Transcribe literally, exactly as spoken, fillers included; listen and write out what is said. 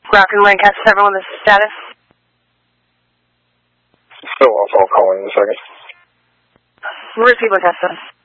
Rock and Lancaster seven one, this is status. Still off, I'll call in in a second. Repeat Lancaster.